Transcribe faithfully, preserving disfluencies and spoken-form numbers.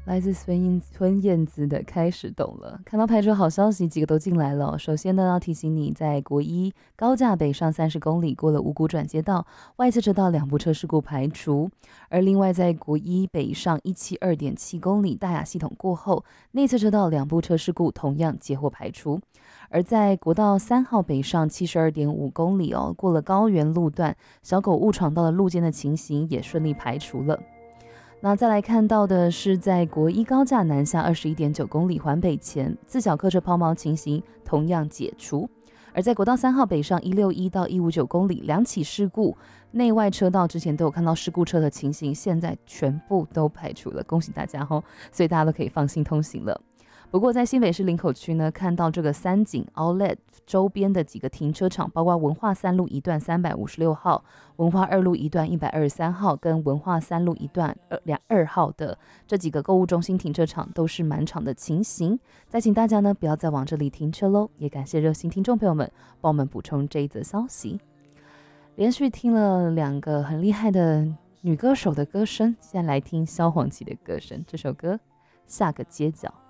来自孙燕孙燕姿的开始懂了。看到排除好消息，几个都进来了。首先呢，要提醒你，在国一高架北上三十公里过了五股转接道，外侧车道两部车事故排除。而另外在国一北上一百七十二点七公里大雅系统过后，内侧车道两部车事故同样截获排除。而在国道三号北上七十二点五公里哦，过了高原路段，小狗误闯到了路肩的情形也顺利排除了。那再来看到的是，在国一高架南下二十一点九公里环北前，自小客车抛锚情形同样解除。而在国道三号北上一百六十一到一百五十九公里两起事故，内外车道之前都有看到事故车的情形，现在全部都排除了，恭喜大家哦！所以大家都可以放心通行了。不过在新北市林口区呢，看到这个三井 Outlet 周边的几个停车场，包括文化三路一段三百五十六号、文化二路一段一百二十三号跟文化三路一段二号的这几个购物中心停车场都是满场的情形。再请大家呢不要再往这里停车喽，也感谢热心听众朋友们帮我们补充这一则消息。连续听了两个很厉害的女歌手的歌声，现在来听萧煌奇的歌声，这首歌下个街角。